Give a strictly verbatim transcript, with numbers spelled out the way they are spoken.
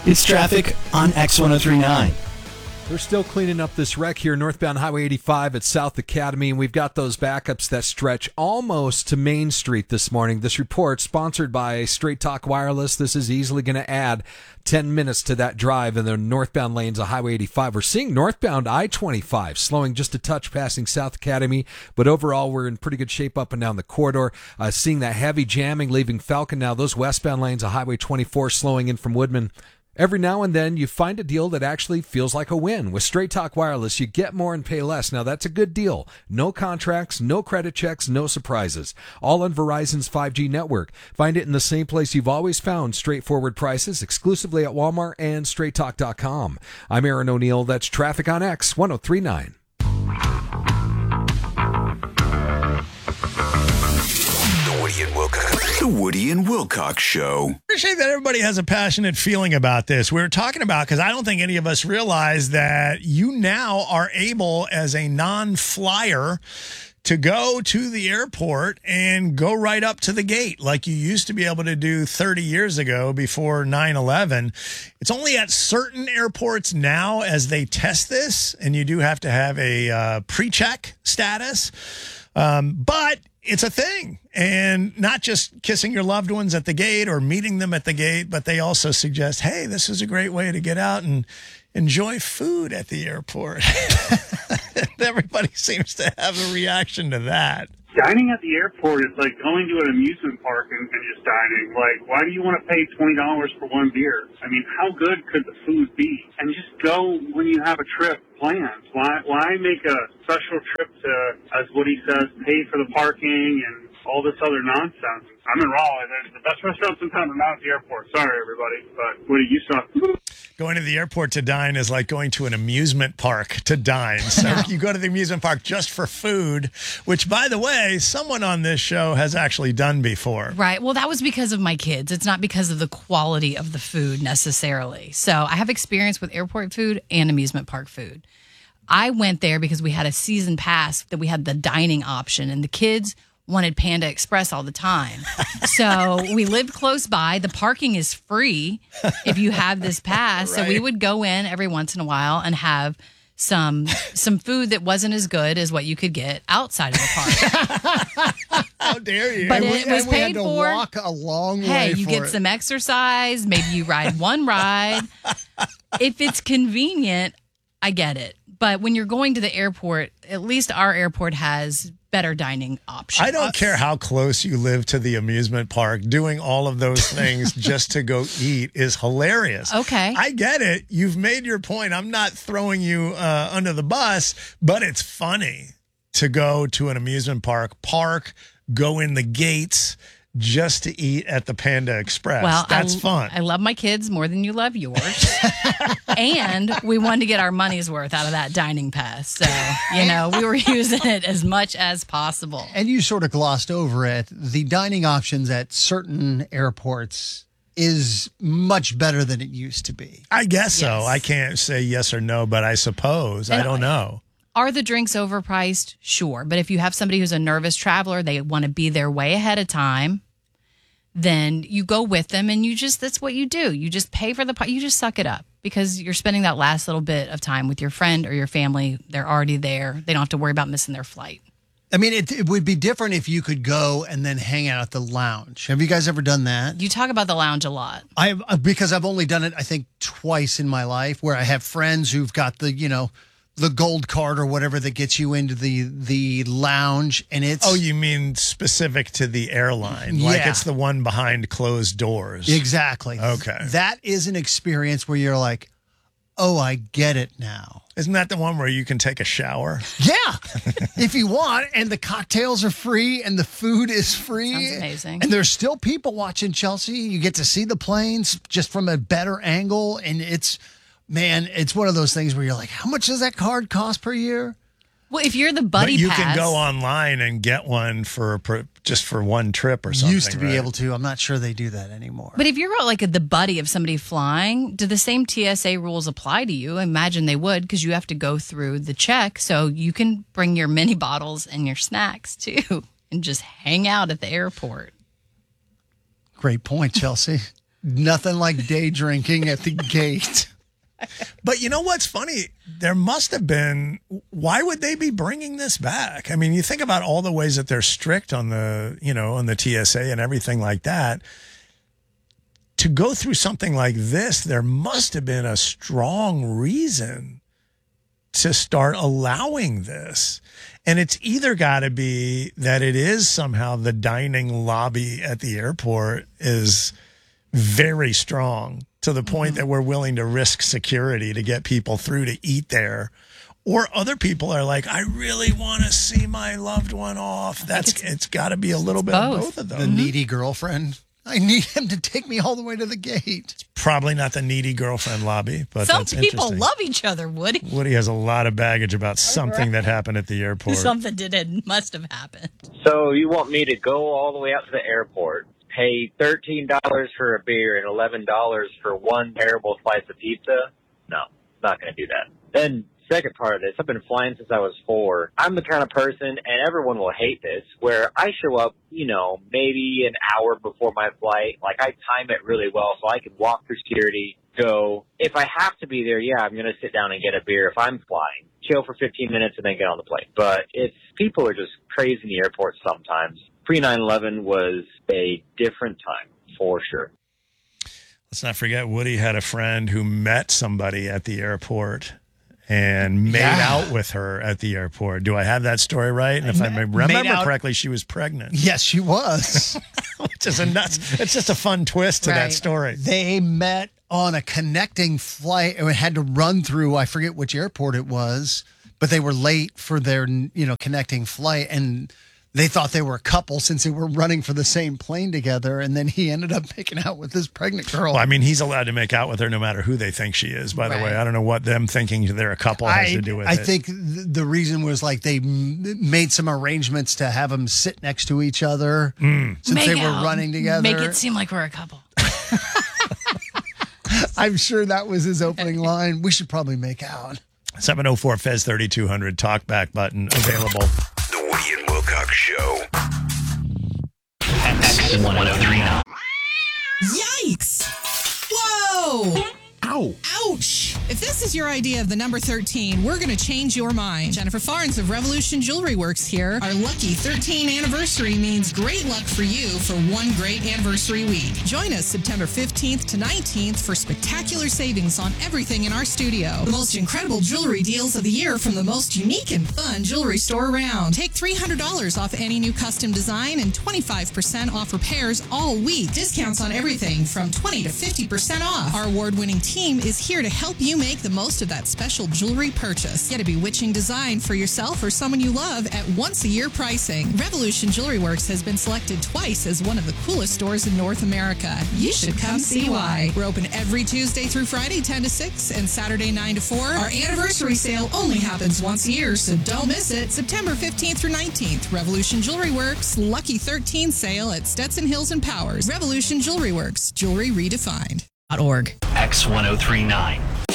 It's traffic on X ten thirty-nine. They're still cleaning up this wreck here northbound Highway eighty-five at South Academy, and we've got those backups that stretch almost to Main Street this morning. This report, sponsored by Straight Talk Wireless, this is easily going to add ten minutes to that drive in the northbound lanes of Highway eighty-five. We're seeing northbound I twenty-five slowing just a touch passing South Academy, but overall we're in pretty good shape up and down the corridor. Uh, seeing that heavy jamming leaving Falcon now. Those westbound lanes of Highway twenty-four slowing in from Woodman. Every now and then you find a deal that actually feels like a win. With Straight Talk Wireless, you get more and pay less. Now that's a good deal. No contracts, no credit checks, no surprises. All on Verizon's five G network. Find it in the same place you've always found straightforward prices, exclusively at Walmart and straight talk dot com. I'm Aaron O'Neill. That's Traffic on X ten thirty-nine. Woody and Wilcox. The Woody and Wilcox Show. I appreciate that everybody has a passionate feeling about this. We were talking about, because I don't think any of us realize that you now are able, as a non-flyer, to go to the airport and go right up to the gate like you used to be able to do thirty years ago before nine eleven. It's only at certain airports now as they test this, and you do have to have a uh, pre-check status. Um, but it's a thing, and not just kissing your loved ones at the gate or meeting them at the gate, but they also suggest, hey, this is a great way to get out and enjoy food at the airport. Everybody seems to have a reaction to that. Dining at the airport is like going to an amusement park and, and just dining. Like, why do you want to pay twenty dollars for one beer? I mean, how good could the food be? And just go when you have a trip planned. Why, why make a special trip to, as Woody says, pay for the parking and all this other nonsense? I'm in Raleigh. There's the best restaurants in town are not at the airport. Sorry, everybody. But Woody, you suck. Going to the airport to dine is like going to an amusement park to dine. So you go to the amusement park just for food, which, by the way, someone on this show has actually done before. Right. Well, that was because of my kids. It's not because of the quality of the food necessarily. So I have experience with airport food and amusement park food. I went there because we had a season pass that we had the dining option, and the kids wanted Panda Express all the time. So we lived close by. The parking is free if you have this pass. Right. So we would go in every once in a while and have some some food that wasn't as good as what you could get outside of the park. How dare you? But and it we, was and we paid had to for. walk a long way Hey, you for get it. some exercise. Maybe you ride one ride. If it's convenient, I get it. But when you're going to the airport, at least our airport has better dining options. I don't care how close you live to the amusement park. Doing all of those things just to go eat is hilarious. Okay. I get it. You've made your point. I'm not throwing you uh, under the bus, but it's funny to go to an amusement park, park, go in the gates just to eat at the Panda Express. Well, That's I, fun. I love my kids more than you love yours. And we wanted to get our money's worth out of that dining pass. So, you know, we were using it as much as possible. And you sort of glossed over it. The dining options at certain airports is much better than it used to be. I guess Yes. so. I can't say yes or no, but I suppose. And I don't know. Are the drinks overpriced? Sure. But if you have somebody who's a nervous traveler, they want to be there way ahead of time, then you go with them and you just, that's what you do. You just pay for the, you just suck it up because you're spending that last little bit of time with your friend or your family. They're already there. They don't have to worry about missing their flight. I mean, it, it would be different if you could go and then hang out at the lounge. Have you guys ever done that? You talk about the lounge a lot. I because I've only done it, I think, twice in my life, where I have friends who've got the, you know, the gold card or whatever that gets you into the the lounge, and it's Oh, you mean specific to the airline? Like Yeah. it's the one behind closed doors. exactly Okay. That is an experience where you're like, oh, I get it now. Isn't that the one where you can take a shower? Yeah, if you want, and the cocktails are free and the food is free. Sounds amazing. And there's still people watching Chelsea. You get to see the planes just from a better angle, and it's, man, it's one of those things where you're like, how much does that card cost per year? Well, if you're the buddy but you pass, can go online and get one for per, just for one trip or something. Used to be right? able to. I'm not sure they do that anymore. But if you're like the buddy of somebody flying, do the same T S A rules apply to you? I imagine they would, because you have to go through the check. So you can bring your mini bottles and your snacks too and just hang out at the airport. Great point, Chelsea. Nothing like day drinking at the gate. But you know what's funny? There must have been. Why would they be bringing this back? I mean, you think about all the ways that they're strict on the, you know, on the T S A and everything like that. To go through something like this, there must have been a strong reason to start allowing this. And it's either got to be that it is somehow the dining lobby at the airport is very strong to the point mm-hmm. that we're willing to risk security to get people through to eat there. Or other people are like, I really want to see my loved one off. That's it's, it's got to be a little bit both. of both of those. The needy girlfriend. I need him to take me all the way to the gate. It's probably not the needy girlfriend lobby, but some that's people love each other, Woody. Woody has a lot of baggage about something right. that happened at the airport. Something did it must have happened. So you want me to go all the way out to the airport, pay thirteen dollars for a beer and eleven dollars for one terrible slice of pizza? No, not going to do that. Then second part of this, I've been flying since I was four. I'm the kind of person, and everyone will hate this, where I show up, you know, maybe an hour before my flight. Like, I time it really well so I can walk through security, go. If I have to be there, yeah, I'm going to sit down and get a beer if I'm flying. Chill for fifteen minutes and then get on the plane. But it's people are just crazy in the airport sometimes. Pre nine eleven was a different time, for sure. Let's not forget, Woody had a friend who met somebody at the airport and made yeah. out with her at the airport. Do I have that story right? And if I remember out, correctly, she was pregnant. Yes, she was. Which is a nuts. It's just a fun twist to right. that story. They met on a connecting flight and had to run through, I forget which airport it was, but they were late for their, you know, connecting flight, and they thought they were a couple since they were running for the same plane together, and then he ended up making out with this pregnant girl. Well, I mean, he's allowed to make out with her no matter who they think she is, by right. the way. I don't know what them thinking they're a couple has I, to do with I it. I think th- the reason was like they m- made some arrangements to have them sit next to each other mm. since make they out. were running together. Make it seem like we're a couple. I'm sure that was his opening line. We should probably make out. seven oh four F E Z thirty-two hundred talkback button available. The Woody and Wilcox Show. X one oh three nine. Yikes! Whoa! Ow! Ouch! If this is your idea of the number thirteen, we're going to change your mind. Jennifer Farnes of Revolution Jewelry Works here. Our lucky thirteen anniversary means great luck for you for one great anniversary week. Join us September fifteenth to nineteenth for spectacular savings on everything in our studio. The most incredible jewelry deals of the year from the most unique and fun jewelry store around. Take three hundred dollars off any new custom design and twenty-five percent off repairs all week. Discounts on everything from twenty to fifty percent off. Our award-winning team is here to help you make the most of that special jewelry purchase. Get a bewitching design for yourself or someone you love at once-a-year pricing. Revolution Jewelry Works has been selected twice as one of the coolest stores in North America. You should come see why. We're open every Tuesday through Friday, ten to six, and Saturday, nine to four. Our anniversary sale only happens once a year, so don't miss it. September fifteenth through nineteenth, Revolution Jewelry Works, Lucky thirteen sale at Stetson Hills and Powers. Revolution Jewelry Works, jewelry redefined. Org. X one oh three nine.